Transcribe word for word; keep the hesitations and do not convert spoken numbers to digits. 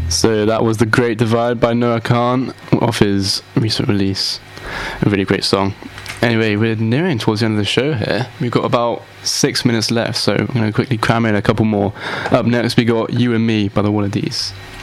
So that was The Great Divide by Noah Kahan off his recent release. A really great song. Anyway, we're nearing towards the end of the show here. We've got about six minutes left, so I'm going to quickly cram in a couple more. Up next, we got You and Me by the Wallabies.